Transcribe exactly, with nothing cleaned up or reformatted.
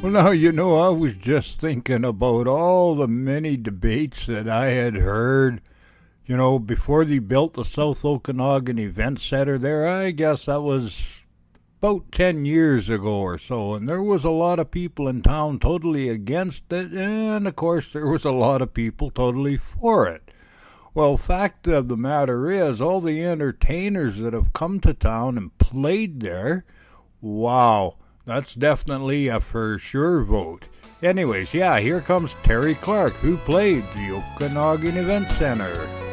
Well, now, you know, I was just thinking about all the many debates that I had heard, you know, before they built the South Okanagan Event Center there. I guess that was about ten years ago or so, and there was a lot of people in town totally against it, and of course, there was a lot of people totally for it. Well, fact of the matter is, all the entertainers that have come to town and played there, wow, that's definitely a for sure vote. Anyways, yeah, here comes Terry Clark, who played the Okanagan Event Center.